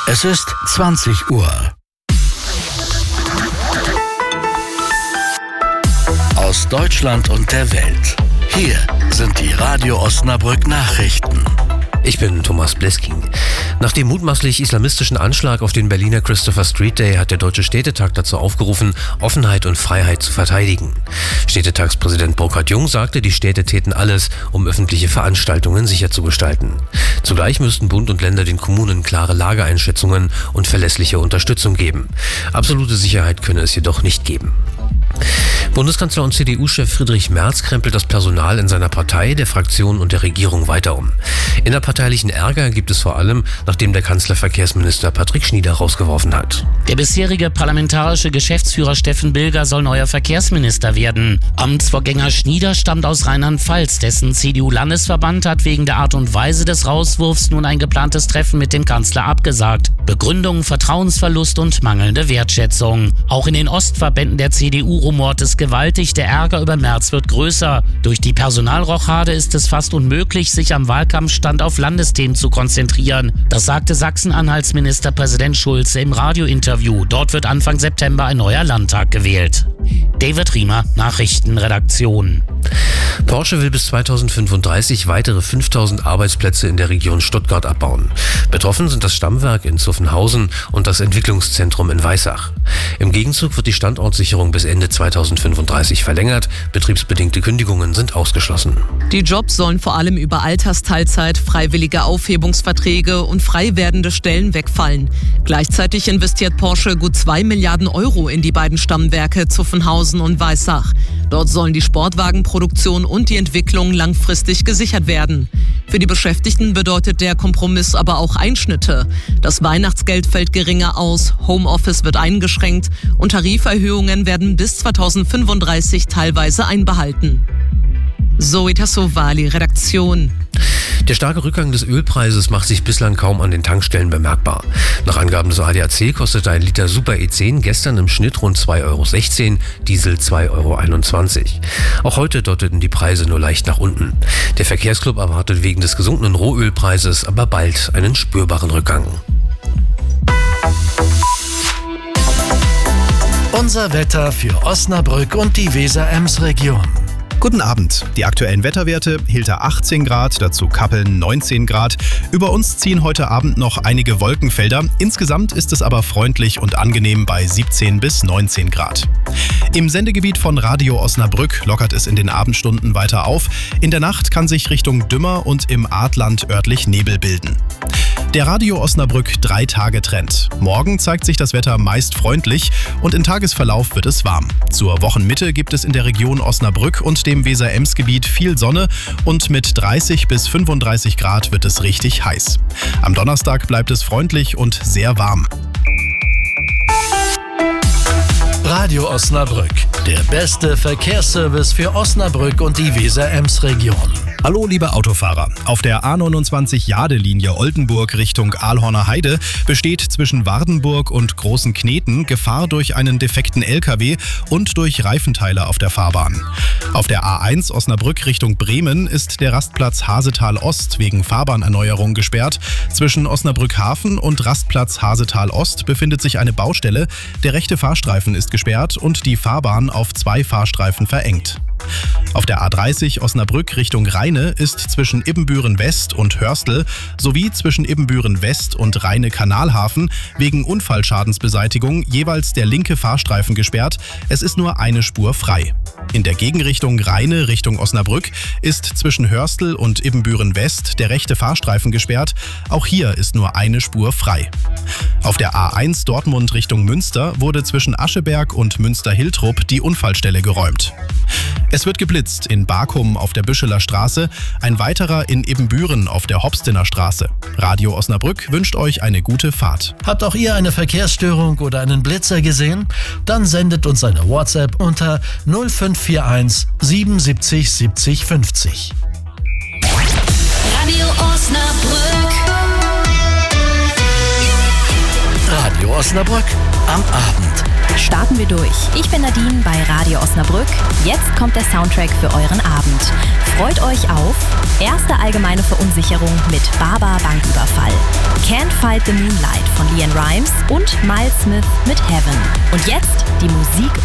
Es ist 20 Uhr. Aus Deutschland und der Welt. Hier sind die Radio Osnabrück Nachrichten. Ich bin Thomas Blesking. Nach dem mutmaßlich islamistischen Anschlag auf den Berliner Christopher Street Day hat der Deutsche Städtetag dazu aufgerufen, Offenheit und Freiheit zu verteidigen. Städtetagspräsident Burkhard Jung sagte, die Städte täten alles, um öffentliche Veranstaltungen sicher zu gestalten. Zugleich müssten Bund und Länder den Kommunen klare Lageeinschätzungen und verlässliche Unterstützung geben. Absolute Sicherheit könne es jedoch nicht geben. Bundeskanzler und CDU-Chef Friedrich Merz krempelt das Personal in seiner Partei, der Fraktion und der Regierung weiter um. Innerparteilichen Ärger gibt es vor allem, nachdem der Kanzler Verkehrsminister Patrick Schnieder rausgeworfen hat. Der bisherige parlamentarische Geschäftsführer Steffen Bilger soll neuer Verkehrsminister werden. Amtsvorgänger Schnieder stammt aus Rheinland-Pfalz. Dessen CDU-Landesverband hat wegen der Art und Weise des Rauswurfs nun ein geplantes Treffen mit dem Kanzler abgesagt. Begründung: Vertrauensverlust und mangelnde Wertschätzung. Auch in den Ostverbänden der CDU rumort es gewaltig. Der Ärger über Merz wird größer. Durch die Personalrochade ist es fast unmöglich, sich am Wahlkampfstand auf Landesthemen zu konzentrieren. Das sagte Sachsen-Anhalts Ministerpräsident Schulze im Radiointerview. Dort wird Anfang September ein neuer Landtag gewählt. David Riemer, Nachrichtenredaktion. Porsche will bis 2035 weitere 5000 Arbeitsplätze in der Region Stuttgart abbauen. Betroffen sind das Stammwerk in Zuffenhausen und das Entwicklungszentrum in Weissach. Im Gegenzug wird die Standortsicherung bis Ende 2035 verlängert. Betriebsbedingte Kündigungen sind ausgeschlossen. Die Jobs sollen vor allem über Altersteilzeit, freiwillige Aufhebungsverträge und frei werdende Stellen wegfallen. Gleichzeitig investiert Porsche gut 2 Milliarden Euro in die beiden Stammwerke Zuffenhausen und Weissach. Dort sollen die Sportwagenproduktion und die Entwicklung langfristig gesichert werden. Für die Beschäftigten bedeutet der Kompromiss aber auch Einschnitte. Das Weihnachtsgeld fällt geringer aus, Homeoffice wird eingeschränkt und Tariferhöhungen werden bis 2035 teilweise einbehalten. Zoe Tassovali, Redaktion. Der starke Rückgang des Ölpreises macht sich bislang kaum an den Tankstellen bemerkbar. Nach Angaben des ADAC kostete ein Liter Super E10 gestern im Schnitt rund 2,16 €, Diesel 2,21 €. Auch heute deuteten die Preise nur leicht nach unten. Der Verkehrsclub erwartet wegen des gesunkenen Rohölpreises aber bald einen spürbaren Rückgang. Unser Wetter für Osnabrück und die Weser-Ems-Region. Guten Abend. Die aktuellen Wetterwerte: Hilter 18 Grad, dazu Kappeln 19 Grad. Über uns ziehen heute Abend noch einige Wolkenfelder. Insgesamt ist es aber freundlich und angenehm bei 17 bis 19 Grad. Im Sendegebiet von Radio Osnabrück lockert es in den Abendstunden weiter auf. In der Nacht kann sich Richtung Dümmer und im Artland örtlich Nebel bilden. Der Radio Osnabrück 3-Tage-Trend. Morgen zeigt sich das Wetter meist freundlich und im Tagesverlauf wird es warm. Zur Wochenmitte gibt es in der Region Osnabrück und dem Weser-Ems-Gebiet viel Sonne und mit 30 bis 35 Grad wird es richtig heiß. Am Donnerstag bleibt es freundlich und sehr warm. Radio Osnabrück, der beste Verkehrsservice für Osnabrück und die Weser-Ems-Region. Hallo liebe Autofahrer, auf der A29-Jade-Linie Oldenburg Richtung Ahlhorner Heide besteht zwischen Wardenburg und Großen Kneten Gefahr durch einen defekten LKW und durch Reifenteile auf der Fahrbahn. Auf der A1 Osnabrück Richtung Bremen ist der Rastplatz Hasetal Ost wegen Fahrbahnerneuerung gesperrt. Zwischen Osnabrück Hafen und Rastplatz Hasetal Ost befindet sich eine Baustelle. Der rechte Fahrstreifen ist gesperrt und die Fahrbahn auf 2 Fahrstreifen verengt. Auf der A30 Osnabrück Richtung Rheine ist zwischen Ibbenbüren West und Hörstel sowie zwischen Ibbenbüren West und Rheine-Kanalhafen wegen Unfallschadensbeseitigung jeweils der linke Fahrstreifen gesperrt. Es ist nur eine Spur frei. In der Gegenrichtung Rheine Richtung Osnabrück ist zwischen Hörstel und Ibbenbüren West der rechte Fahrstreifen gesperrt. Auch hier ist nur eine Spur frei. Auf der A1 Dortmund Richtung Münster wurde zwischen Ascheberg und Münster-Hiltrup die Unfallstelle geräumt. Es wird geblitzt in Barkum auf der Büscheler Straße, ein weiterer in Ibbenbüren auf der Hopstener Straße. Radio Osnabrück wünscht euch eine gute Fahrt. Habt auch ihr eine Verkehrsstörung oder einen Blitzer gesehen? Dann sendet uns eine WhatsApp unter 0541 77 70 50. Radio Osnabrück. Radio Osnabrück am Abend. Starten wir durch. Ich bin Nadine bei Radio Osnabrück. Jetzt kommt der Soundtrack für euren Abend. Freut euch auf erste allgemeine Verunsicherung mit Baba Banküberfall. Can't Fight the Moonlight von LeAnn Rimes und Miles Smith mit Heaven. Und jetzt die Musik